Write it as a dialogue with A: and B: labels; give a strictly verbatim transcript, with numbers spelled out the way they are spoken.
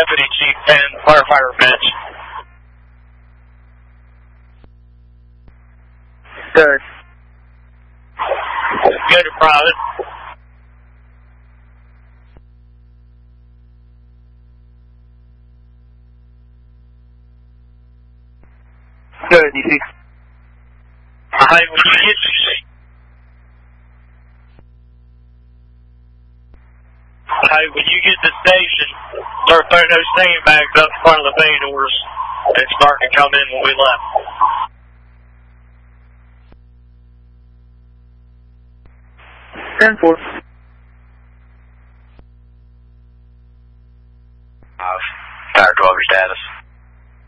A: deputy chief and firefighter bench.
B: Good.
A: Go to private.
B: Good, D C.
A: Hey, when you get Hey, when you get to the station, start throwing those sandbags up in front of the bay doors and start to come in when we left.
B: ten four.